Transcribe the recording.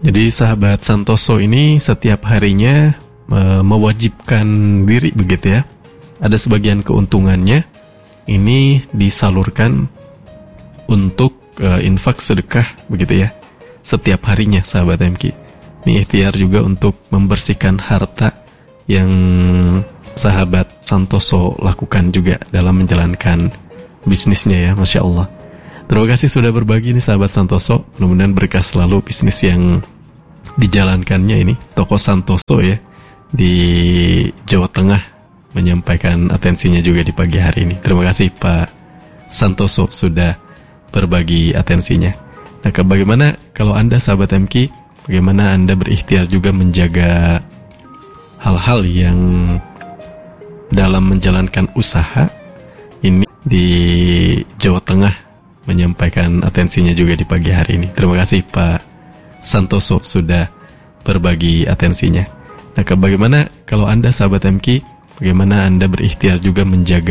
Jadi sahabat Santoso ini setiap harinya mewajibkan diri begitu ya. Ada sebagian keuntungannya ini disalurkan untuk infak sedekah begitu ya. Setiap harinya sahabat MK. Ini ikhtiar juga untuk membersihkan harta yang sahabat Santoso lakukan juga dalam menjalankan bisnisnya ya, Masya Allah. Terima kasih sudah berbagi nih sahabat Santoso. Mudah-mudahan berkah selalu bisnis yang dijalankannya ini. Toko Santoso ya di Jawa Tengah menyampaikan atensinya juga di pagi hari ini. Terima kasih Pak Santoso sudah berbagi atensinya. Nah, bagaimana kalau Anda sahabat MK, bagaimana Anda berikhtiar juga menjaga hal-hal yang dalam menjalankan usaha ini di Jawa Tengah menyampaikan atensinya juga di pagi hari ini. Terima kasih Pak Santoso sudah berbagi atensinya. Nah, bagaimana kalau Anda sahabat MK, bagaimana Anda berikhtiar juga menjaga